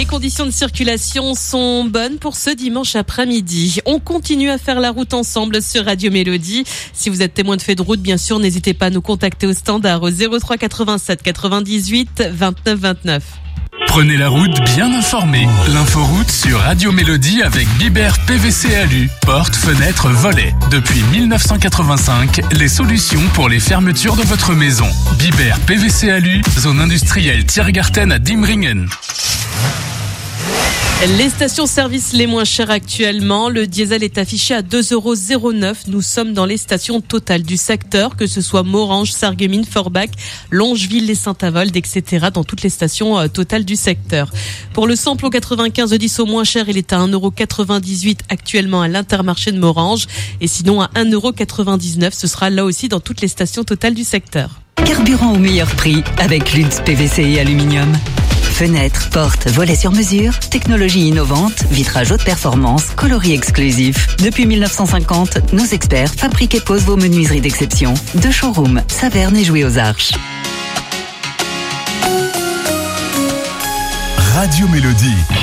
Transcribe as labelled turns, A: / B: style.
A: les conditions de circulation sont bonnes pour ce dimanche après-midi. On continue à faire la route ensemble sur Radio Mélodie. Si vous êtes témoin de fait de route, bien sûr, n'hésitez pas à nous contacter au standard au 03 87 98 29 29.
B: Prenez la route bien informée. L'inforoute sur Radio Mélodie avec Bibert PVC Alu. Portes, fenêtres, volets. Depuis 1985, les solutions pour les fermetures de votre maison. Bibert PVC Alu, zone industrielle Tiergarten à Diemringen.
A: Les stations-service les moins chères actuellement, le diesel est affiché à 2,09 €. Nous sommes dans les stations totales du secteur, que ce soit Morhange, Sarreguemines, Forbach, Longeville, les Saint-Avold, etc. dans toutes les stations totales du secteur. Pour le samplon 95 10 au moins cher, il est à 1,98 € actuellement à l'Intermarché de Morhange. Et sinon à 1,99 €, ce sera là aussi dans toutes les stations totales du secteur.
C: Carburant au meilleur prix avec Lutz PVC et Aluminium. Fenêtres, portes, volets sur mesure, technologie innovante, vitrage haute performance, coloris exclusif. Depuis 1950, nos experts fabriquent et posent vos menuiseries d'exception. De showroom, Saverne et Jouy aux Arches.
B: Radio Mélodie.